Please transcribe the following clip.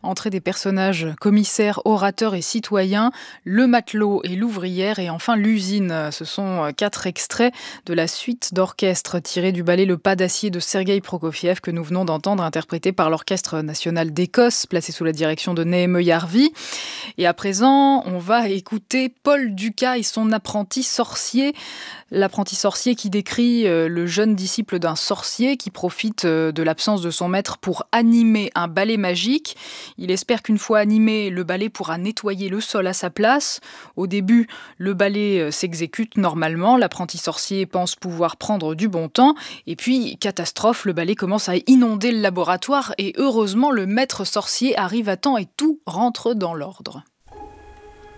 Entrée des personnages commissaires, orateurs et citoyens, le matelot et l'ouvrière et enfin l'usine. Ce sont 4 extraits de la suite d'orchestre tirés du ballet Le Pas d'acier de Sergueï Prokofiev que nous venons d'entendre, interprété par l'Orchestre national d'Écosse, placé sous la direction de Neeme Yarvi. Et à présent, on va écouter Paul Dukas et son apprenti sorcier. L'apprenti sorcier qui décrit le jeune disciple d'un sorcier qui profite de l'absence de son maître pour animer un balai magique. Il espère qu'une fois animé, le balai pourra nettoyer le sol à sa place. Au début, le balai s'exécute normalement. L'apprenti sorcier pense pouvoir prendre du bon temps. Et puis, catastrophe, le balai commence à inonder le laboratoire et heureusement, le maître sorcier arrive à temps et tout rentre dans l'ordre.